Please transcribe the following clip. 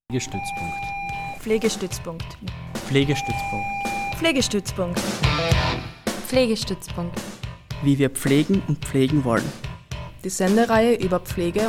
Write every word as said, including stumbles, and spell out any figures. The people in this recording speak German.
Pflegestützpunkt. Pflegestützpunkt. Pflegestützpunkt. Pflegestützpunkt. Pflegestützpunkt. Wie wir pflegen und pflegen wollen. Die Sendereihe über Pflege